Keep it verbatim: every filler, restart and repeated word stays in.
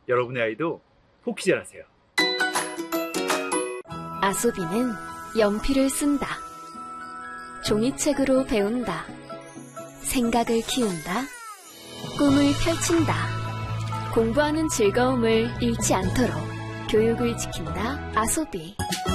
여러분의 아이도 복귀 잘하세요. 아소비는 연필을 쓴다. 종이책으로 배운다. 생각을 키운다. 꿈을 펼친다. 공부하는 즐거움을 잃지 않도록 교육을 지킨다. 아소비.